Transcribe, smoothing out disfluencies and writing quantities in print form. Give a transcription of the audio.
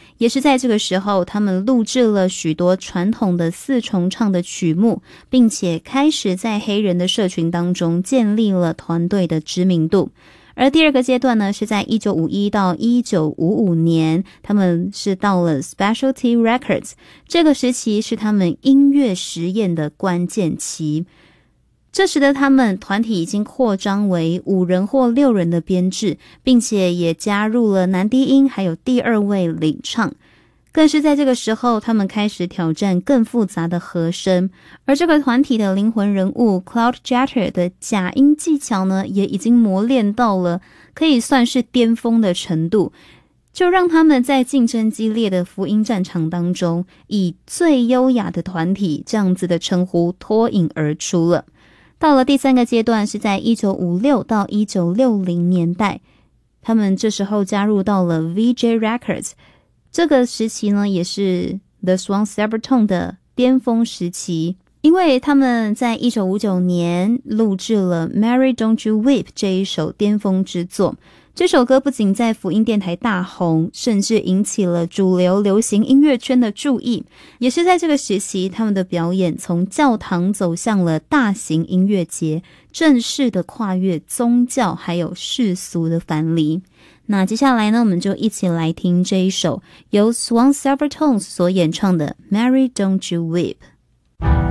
也是在这个时候，他们录制了许多传统的四重唱的曲目，并且开始在黑人的社群当中建立了团队的知名度。而第二个阶段呢，是在1951到1955年，他们是到了 Specialty Records， 这个时期是他们音乐实验的关键期。这时的他们团体已经扩张为5人或6人的编制，并且也加入了男低音还有第二位领唱。更是在这个时候，他们开始挑战更复杂的和声，而这个团体的灵魂人物 Claude Jeter 的假音技巧呢，也已经磨练到了可以算是巅峰的程度，就让他们在竞争激烈的福音战场当中，以最优雅的团体这样子的称呼脱颖而出了。到了第三个阶段，是在1956到1960年代，他们这时候加入到了 VJ Records，这个时期呢，也是 The Swan Silvertone 的巅峰时期，因为他们在1959年录制了 Mary Don't You Weep 这一首巅峰之作。这首歌不仅在福音电台大红，甚至引起了主流流行音乐圈的注意。也是在这个时期，他们的表演从教堂走向了大型音乐节，正式的跨越宗教还有世俗的藩篱。那接下来呢，我们就一起来听这一首由 Swan Silvertones 所演唱的 Mary Don't You Weep。